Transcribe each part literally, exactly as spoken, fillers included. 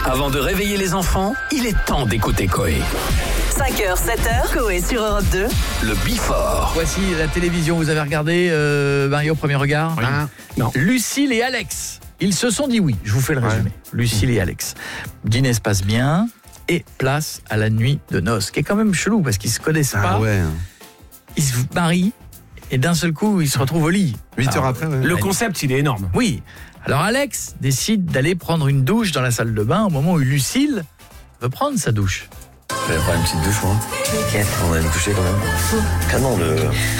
Avant de réveiller les enfants, il est temps d'écouter Coé. cinq heures, sept heures, Coé sur Europe deux. Le Before. Voici la télévision, vous avez regardé euh, Mario, premier regard Oui. Hein Non. Lucille et Alex, ils se sont dit oui, je vous fais le résumé. Ouais. Lucille et Alex, dîner se passe bien et place à la nuit de noces, qui est quand même chelou parce qu'ils se connaissent Ah pas. ouais. Ils se marient et d'un seul coup, ils se retrouvent au lit. huit heures après, ouais. Le concept, il est énorme. Oui. Alors Alex décide d'aller prendre une douche dans la salle de bain au moment où Lucille veut prendre sa douche. Je vais prendre une petite douche, moi. Ok. On va nous coucher quand même. Canon, le...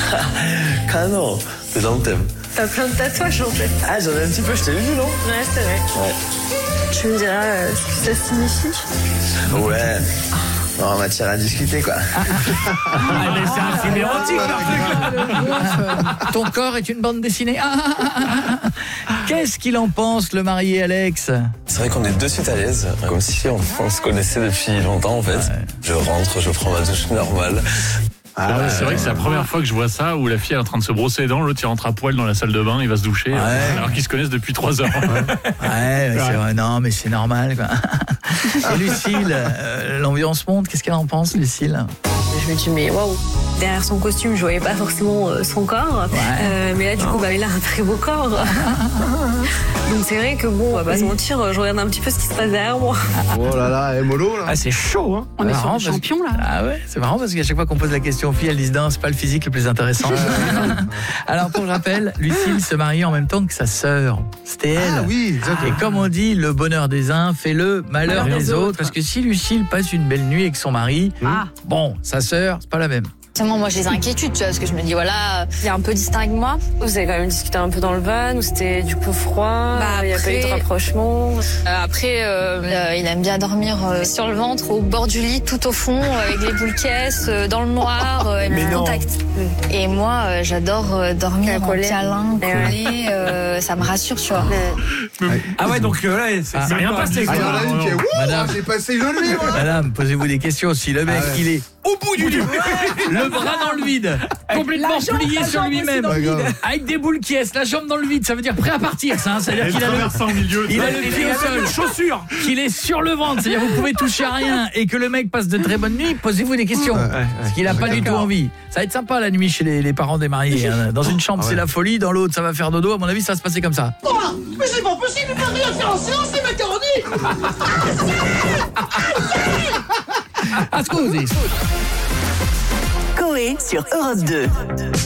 Canon, c'est dans le thème. T'as plein de tatouages en fait. Ah, j'en ai un petit peu, je t'ai vu, non? Ouais, c'est vrai. Ouais. Tu me diras euh, ce que ça signifie. Ouais. Non, matière à discuter, quoi. Ah, mais c'est un film érotique, leur truc. Ton corps est une bande dessinée. Ah, ah, ah, ah, ah. Qu'est-ce qu'il en pense, le marié Alex? C'est vrai qu'on est de suite à l'aise, comme si on, on se connaissait depuis longtemps, en fait. Ouais. Je rentre, je prends ma douche normale. Ah ouais, c'est vrai que c'est la première fois que je vois ça, où la fille est en train de se brosser les dents, l'autre il rentre à poil dans la salle de bain, il va se doucher, ouais. alors qu'ils se connaissent depuis trois heures. Ouais, ouais, c'est vrai. Non, mais c'est normal, quoi. Et Lucille, euh, l'ambiance monte, qu'est-ce qu'elle en pense, Lucille? Je me dis, mais waouh, derrière son costume, je voyais pas forcément euh, son corps. Ouais. Euh, mais là, du coup, bah, il a un très beau corps. Donc c'est vrai que bon, on va pas se mentir, je regarde un petit peu ce qui se passe derrière moi. Oh là là, et mollo là. Ah, c'est chaud, hein. On est sur le que... champion là. Ah ouais, c'est marrant parce qu'à chaque fois qu'on pose la question aux filles, elles disent non, c'est pas le physique le plus intéressant. Alors pour le rappel, Lucille se marie en même temps que sa sœur. C'était elle. Ah oui, exactement. Et comme on dit, le bonheur des uns fait le malheur, malheur des, des autres. autres. Parce que si Lucille passe une belle nuit avec son mari, ah. bon, sa sœur, c'est pas la même. Moi, j'ai des inquiétudes, tu vois, parce que je me dis, voilà, il est un peu distinct avec moi. Vous avez quand même discuté un peu dans le van, ou c'était du coup froid, bah après, il n'y a pas eu de rapprochement. Euh, après, euh, euh, il aime bien dormir euh, sur le ventre, au bord du lit, tout au fond, euh, avec les boules caisses, euh, dans le noir, euh, mais non. contact. Mm. Et moi, euh, j'adore euh, dormir en câlin, collé, euh, ça me rassure, tu vois. Ouais. Ah ouais, donc là, c'est ah, rien passé. Ah, il y en a une qui est, Madame, j'ai passé une nuit, moi. Madame, posez-vous des questions. Si le mec, ah ouais. il est au bout du lit, le bras dans le vide, complètement plié sur lui-même, avec des boules qui est, la jambe dans le vide, ça veut dire prêt à partir, ça. Hein, c'est-à-dire qu'il a le, au milieu, il a le pied au sol, chaussure, qu'il est sur le ventre, c'est-à-dire vous pouvez toucher à rien et que le mec passe de très bonnes nuits. Posez-vous des questions, ouais, ouais, parce qu'il a pas du tout envie. Ça va être sympa la nuit chez les, les parents des mariés. Hein. Dans une chambre, ah ouais. c'est la folie, dans l'autre, ça va faire dodo. À mon avis, ça va se passer comme ça. Oh, mais c'est pas possible, il peut rien faire en silence, c'est macaroni. À se causer. Coé sur Europe deux.